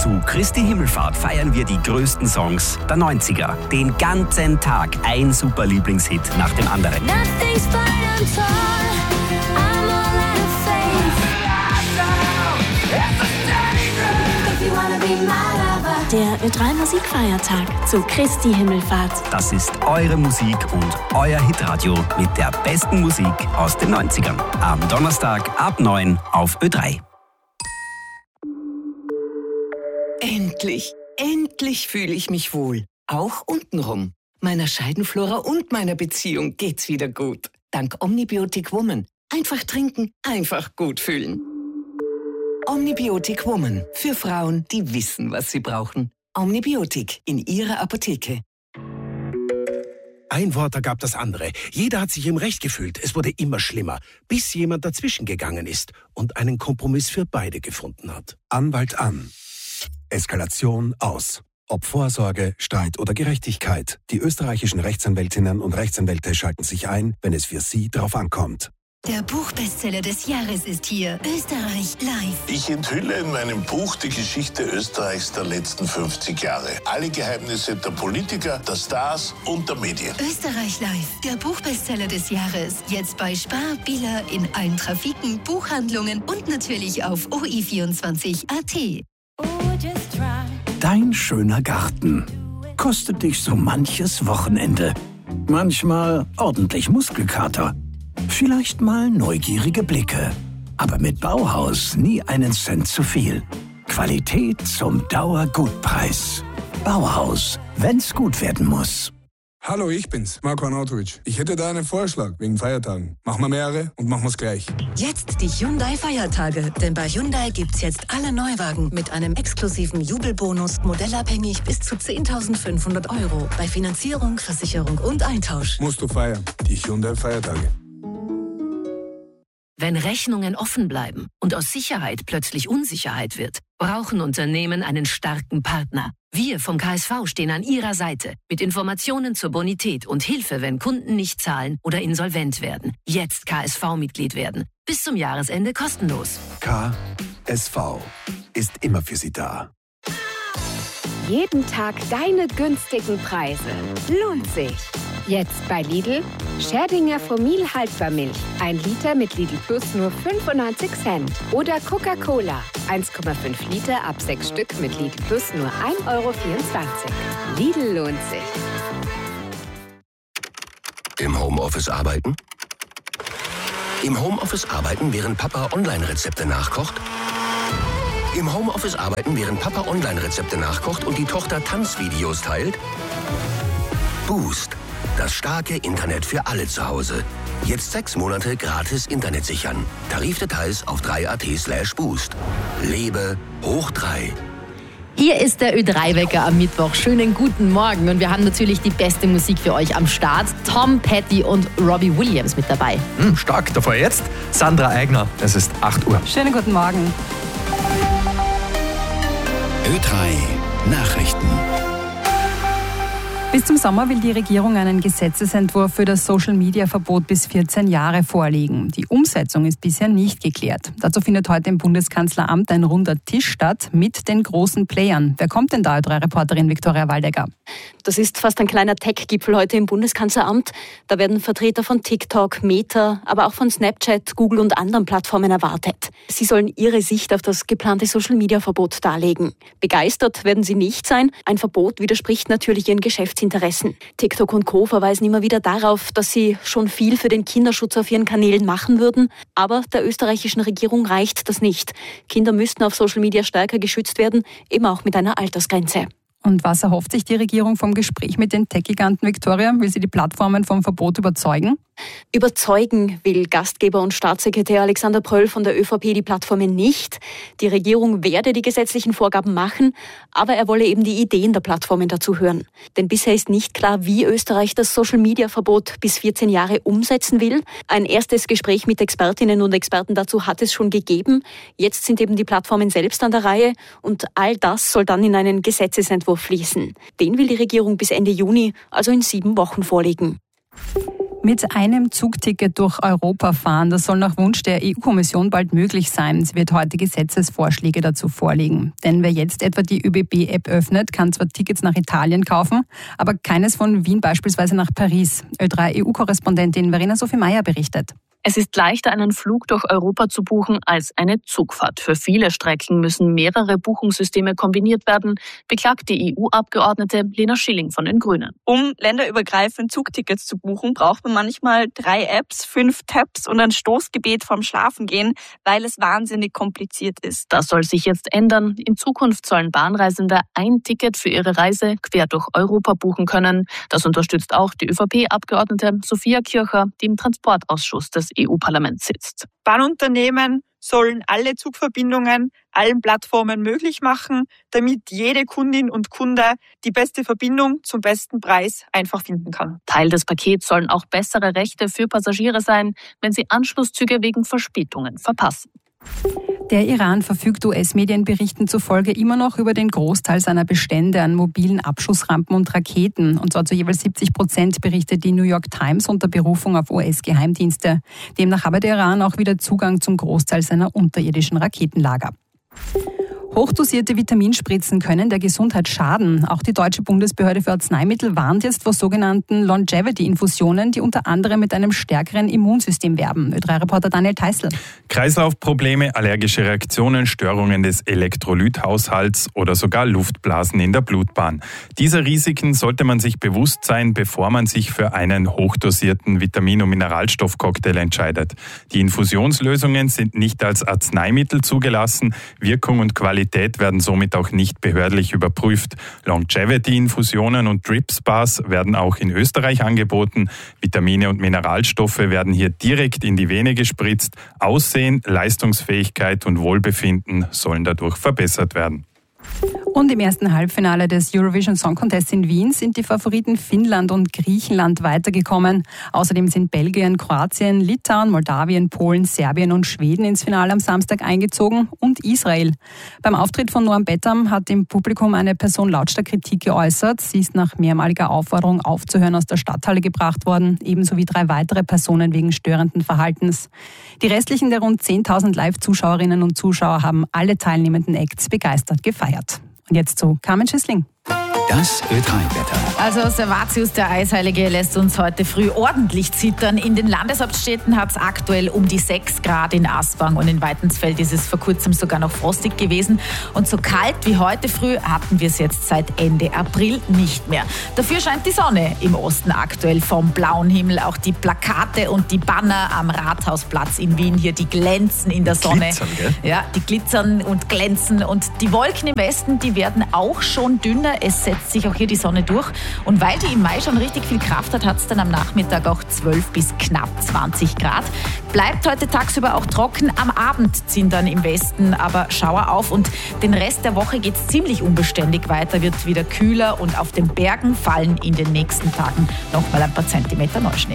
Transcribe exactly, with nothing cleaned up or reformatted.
Zu Christi Himmelfahrt feiern wir die größten Songs der neunziger. Den ganzen Tag ein super Lieblingshit nach dem anderen. Der Ö drei Musikfeiertag zu Christi Himmelfahrt. Das ist eure Musik und euer Hitradio mit der besten Musik aus den neunzigern. Am Donnerstag ab neun auf Ö drei. Endlich, endlich fühle ich mich wohl. Auch untenrum. Meiner Scheidenflora und meiner Beziehung geht's wieder gut. Dank Omnibiotic Woman. Einfach trinken, einfach gut fühlen. Omnibiotic Woman. Für Frauen, die wissen, was sie brauchen. Omnibiotic in ihrer Apotheke. Ein Wort ergab das andere. Jeder hat sich im Recht gefühlt. Es wurde immer schlimmer, bis jemand dazwischen gegangen ist und einen Kompromiss für beide gefunden hat. Anwalt an. Eskalation aus. Ob Vorsorge, Streit oder Gerechtigkeit. Die österreichischen Rechtsanwältinnen und Rechtsanwälte schalten sich ein, wenn es für sie drauf ankommt. Der Buchbestseller des Jahres ist hier. Österreich live. Ich enthülle in meinem Buch die Geschichte Österreichs der letzten fünfzig Jahre. Alle Geheimnisse der Politiker, der Stars und der Medien. Österreich live. Der Buchbestseller des Jahres. Jetzt bei Spar, Billa, in allen Trafiken, Buchhandlungen und natürlich auf O I vierundzwanzig Punkt A T. Dein schöner Garten kostet dich so manches Wochenende. Manchmal ordentlich Muskelkater. Vielleicht mal neugierige Blicke. Aber mit Bauhaus nie einen Cent zu viel. Qualität zum Dauergutpreis. Bauhaus, wenn's gut werden muss. Hallo, ich bin's, Marko Arnautovic. Ich hätte da einen Vorschlag wegen Feiertagen. Machen wir mehrere und machen wir's gleich. Jetzt die Hyundai-Feiertage. Denn bei Hyundai gibt's jetzt alle Neuwagen mit einem exklusiven Jubelbonus, modellabhängig bis zu zehntausendfünfhundert Euro. Bei Finanzierung, Versicherung und Eintausch. Musst du feiern. Die Hyundai-Feiertage. Wenn Rechnungen offen bleiben und aus Sicherheit plötzlich Unsicherheit wird, brauchen Unternehmen einen starken Partner. Wir vom K S V stehen an Ihrer Seite mit Informationen zur Bonität und Hilfe, wenn Kunden nicht zahlen oder insolvent werden. Jetzt K S V-Mitglied werden. Bis zum Jahresende kostenlos. K S V ist immer für Sie da. Jeden Tag deine günstigen Preise. Lohnt sich. Jetzt bei Lidl. Scherdinger Formil Haltbarmilch. Ein Liter mit Lidl Plus nur fünfundneunzig Cent. Oder Coca-Cola. eins Komma fünf Liter ab sechs Stück mit Lidl Plus nur ein Euro vierundzwanzig. Lidl lohnt sich. Im Homeoffice arbeiten? Im Homeoffice arbeiten, während Papa Online-Rezepte nachkocht? Im Homeoffice arbeiten, während Papa Online-Rezepte nachkocht und die Tochter Tanzvideos teilt? Boost. Das starke Internet für alle zu Hause. Jetzt sechs Monate gratis Internet sichern. Tarifdetails auf drei Punkt A T slash boost. Lebe hoch drei. Hier ist der Ö drei Wecker am Mittwoch. Schönen guten Morgen. Und wir haben natürlich die beste Musik für euch am Start. Tom Petty und Robbie Williams mit dabei. Hm, stark. Davor jetzt Sandra Eigner. Es ist acht Uhr. Schönen guten Morgen. Ö drei Nachrichten. Bis zum Sommer will die Regierung einen Gesetzesentwurf für das Social-Media-Verbot bis vierzehn Jahre vorlegen. Die Umsetzung ist bisher nicht geklärt. Dazu findet heute im Bundeskanzleramt ein runder Tisch statt mit den großen Playern. Wer kommt denn da, Ö drei Reporterin Viktoria Waldecker? Das ist fast ein kleiner Tech-Gipfel heute im Bundeskanzleramt. Da werden Vertreter von TikTok, Meta, aber auch von Snapchat, Google und anderen Plattformen erwartet. Sie sollen ihre Sicht auf das geplante Social-Media-Verbot darlegen. Begeistert werden sie nicht sein. Ein Verbot widerspricht natürlich ihren Geschäftsinteressen. TikTok und Co. verweisen immer wieder darauf, dass sie schon viel für den Kinderschutz auf ihren Kanälen machen würden. Aber der österreichischen Regierung reicht das nicht. Kinder müssten auf Social Media stärker geschützt werden, eben auch mit einer Altersgrenze. Und was erhofft sich die Regierung vom Gespräch mit den Tech-Giganten, Viktoria? Will sie die Plattformen vom Verbot überzeugen? Überzeugen will Gastgeber und Staatssekretär Alexander Pröll von der ÖVP die Plattformen nicht. Die Regierung werde die gesetzlichen Vorgaben machen, aber er wolle eben die Ideen der Plattformen dazu hören. Denn bisher ist nicht klar, wie Österreich das Social-Media-Verbot bis vierzehn Jahre umsetzen will. Ein erstes Gespräch mit Expertinnen und Experten dazu hat es schon gegeben. Jetzt sind eben die Plattformen selbst an der Reihe und all das soll dann in einen Gesetzesentwurf fließen. Den will die Regierung bis Ende Juni, also in sieben Wochen, vorlegen. Mit einem Zugticket durch Europa fahren, das soll nach Wunsch der E U-Kommission bald möglich sein. Sie wird heute Gesetzesvorschläge dazu vorlegen. Denn wer jetzt etwa die Ö B B-App öffnet, kann zwar Tickets nach Italien kaufen, aber keines von Wien beispielsweise nach Paris. Ö drei E U-Korrespondentin Verena Sophie Meyer berichtet. Es ist leichter, einen Flug durch Europa zu buchen, als eine Zugfahrt. Für viele Strecken müssen mehrere Buchungssysteme kombiniert werden, beklagt die E U-Abgeordnete Lena Schilling von den Grünen. Um länderübergreifend Zugtickets zu buchen, braucht man manchmal drei Apps, fünf Tabs und ein Stoßgebet vorm Schlafengehen, weil es wahnsinnig kompliziert ist. Das soll sich jetzt ändern. In Zukunft sollen Bahnreisende ein Ticket für ihre Reise quer durch Europa buchen können. Das unterstützt auch die Ö V P-Abgeordnete Sophia Kircher, die im Transportausschuss des E U-Parlament sitzt. Bahnunternehmen sollen alle Zugverbindungen allen Plattformen möglich machen, damit jede Kundin und Kunde die beste Verbindung zum besten Preis einfach finden kann. Teil des Pakets sollen auch bessere Rechte für Passagiere sein, wenn sie Anschlusszüge wegen Verspätungen verpassen. Der Iran verfügt U S-Medienberichten zufolge immer noch über den Großteil seiner Bestände an mobilen Abschussrampen und Raketen. Und zwar zu jeweils siebzig Prozent, berichtet die New York Times unter Berufung auf U S-Geheimdienste. Demnach habe der Iran auch wieder Zugang zum Großteil seiner unterirdischen Raketenlager. Hochdosierte Vitaminspritzen können der Gesundheit schaden. Auch die Deutsche Bundesbehörde für Arzneimittel warnt jetzt vor sogenannten Longevity-Infusionen, die unter anderem mit einem stärkeren Immunsystem werben. Ö drei Reporter Daniel Teißl. Kreislaufprobleme, allergische Reaktionen, Störungen des Elektrolythaushalts oder sogar Luftblasen in der Blutbahn. Diese Risiken sollte man sich bewusst sein, bevor man sich für einen hochdosierten Vitamin- und Mineralstoffcocktail entscheidet. Die Infusionslösungen sind nicht als Arzneimittel zugelassen. Wirkung und Qualität werden somit auch nicht behördlich überprüft. Longevity-Infusionen und Drip-Spas werden auch in Österreich angeboten. Vitamine und Mineralstoffe werden hier direkt in die Vene gespritzt. Aussehen, Leistungsfähigkeit und Wohlbefinden sollen dadurch verbessert werden. Und im ersten Halbfinale des Eurovision Song Contest in Wien sind die Favoriten Finnland und Griechenland weitergekommen. Außerdem sind Belgien, Kroatien, Litauen, Moldawien, Polen, Serbien und Schweden ins Finale am Samstag eingezogen und Israel. Beim Auftritt von Noam Bettam hat im Publikum eine Person lautstark Kritik geäußert. Sie ist nach mehrmaliger Aufforderung aufzuhören aus der Stadthalle gebracht worden, ebenso wie drei weitere Personen wegen störenden Verhaltens. Die restlichen der rund zehntausend Live-Zuschauerinnen und Zuschauer haben alle teilnehmenden Acts begeistert gefeiert. Und jetzt zu Carmen Schissling. Das Ö drei Wetter. Also Servatius, der Eisheilige, lässt uns heute früh ordentlich zittern. In den Landeshauptstädten hat es aktuell um die sechs Grad in Aspang und in Weitensfeld ist es vor kurzem sogar noch frostig gewesen. Und so kalt wie heute früh hatten wir es jetzt seit Ende April nicht mehr. Dafür scheint die Sonne im Osten aktuell vom blauen Himmel. Auch die Plakate und die Banner am Rathausplatz in Wien hier, die glänzen in der Sonne. Glitzern, gell? Ja, die glitzern und glänzen. Und die Wolken im Westen, die werden auch schon dünner. Es setzt sich auch hier die Sonne durch. Und weil die im Mai schon richtig viel Kraft hat, hat es dann am Nachmittag auch zwölf bis knapp zwanzig Grad. Bleibt heute tagsüber auch trocken. Am Abend ziehen dann im Westen aber Schauer auf. Und den Rest der Woche geht es ziemlich unbeständig weiter, wird wieder kühler. Und auf den Bergen fallen in den nächsten Tagen noch mal ein paar Zentimeter Neuschnee.